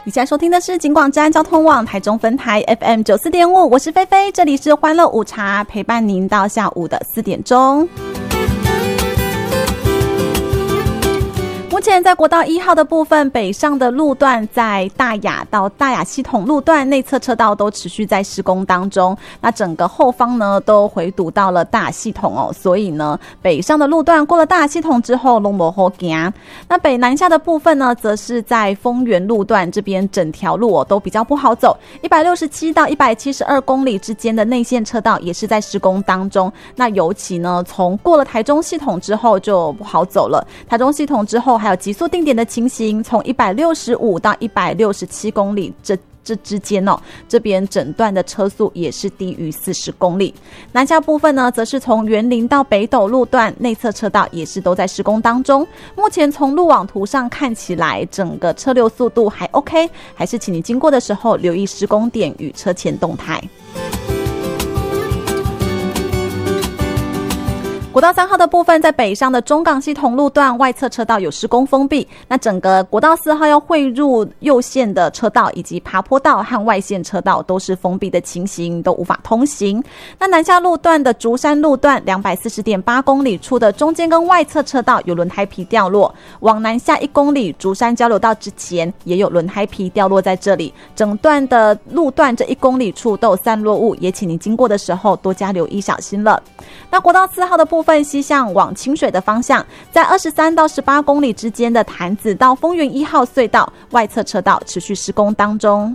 你现在收听的是警广治安交通网台中分台 FM 94.5，我是菲菲，这里是欢乐午茶，陪伴您到下午的4点钟。目前在国道1号的部分，北上的路段在大雅到大雅系统路段内侧车道都持续在施工当中，那整个后方呢都回堵到了大雅系统哦，所以呢北上的路段过了大雅系统之后都没好行。那北南下的部分呢，则是在丰原路段这边整条路都比较不好走，167到172公里之间的内线车道也是在施工当中。那尤其呢从过了台中系统之后就不好走了，台中系统之后还有急速定点的情形，从165到167公里这之间这边整段的车速也是低于40公里。南下部分呢，则是从员林到北斗路段内侧车道也是都在施工当中。目前从路网图上看起来，整个车流速度还 OK， 还是请你经过的时候留意施工点与车前动态。国道3号的部分，在北上的中港系统路段外侧车道有施工封闭，那整个国道4号要汇入右线的车道以及爬坡道和外线车道都是封闭的情形，都无法通行。那南下路段的竹山路段 240.8 公里处的中间跟外侧车道有轮胎皮掉落，往南下1公里竹山交流道之前也有轮胎皮掉落在这里，整段的路段这1公里处都有散落物，也请您经过的时候多加留意小心了。那国道4号的部分西向往清水的方向，在23到18公里之间的潭子到丰原1号隧道外侧车道持续施工当中。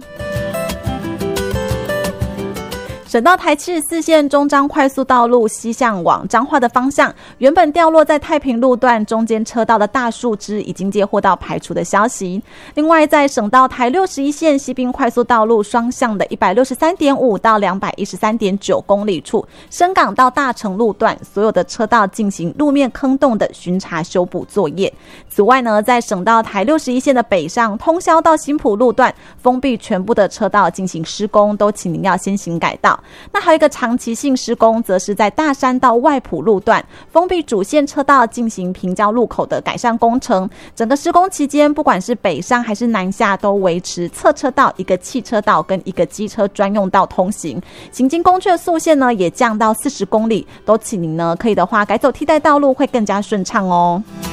省道台74线中彰快速道路西向往彰化的方向，原本掉落在太平路段中间车道的大树枝已经接获到排除的消息。另外在省道台61线西滨快速道路双向的 163.5 到 213.9 公里处，深港到大成路段所有的车道进行路面坑洞的巡查修补作业。此外呢，在省道台61线的北上通霄到新埔路段封闭全部的车道进行施工，都请您要先行改道。那还有一个长期性施工，则是在大山到外埔路段封闭主线车道进行平交路口的改善工程。整个施工期间，不管是北上还是南下，都维持侧车道、一个汽车道跟一个机车专用道通行。行经工区的速限呢，也降到40公里，都请您呢可以的话改走替代道路会更加顺畅哦。